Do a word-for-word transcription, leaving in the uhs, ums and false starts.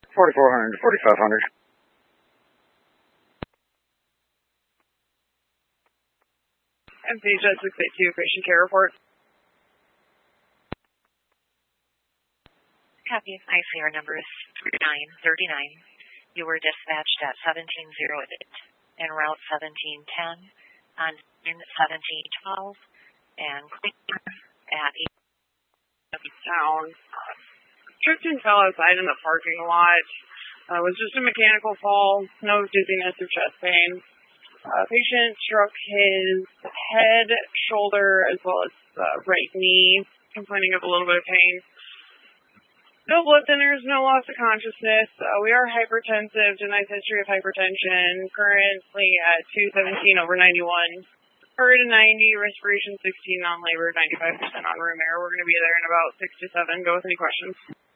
forty-four hundred to forty-five hundred. M C Jet six eight two, patient care report. Copy. I C R number is nine thirty-nine. You were dispatched at seventeen oh eight en route seventeen ten on seventeen twelve and clear at eight. Town. Tripped and fell outside in the parking lot. Uh, it was just a mechanical fall. No dizziness or chest pain. Uh, patient struck his head, shoulder, as well as uh, right knee, complaining of a little bit of pain. No blood thinners, no loss of consciousness. Uh, we are hypertensive, denies history of hypertension, currently at two seventeen over ninety-one. Heart ninety, respiration sixteen, non-labor, ninety-five percent on room air. We're going to be there in about six to seven. Go with any questions.